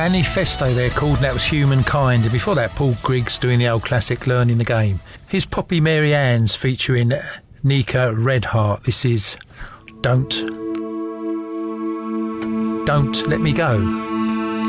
Manifesto they're called, and that was Humankind. And before that, Paul Griggs doing the old classic Learning the Game. Here's Poppy Mary Ann's featuring Nika Redheart. This is Don't Let Me Go.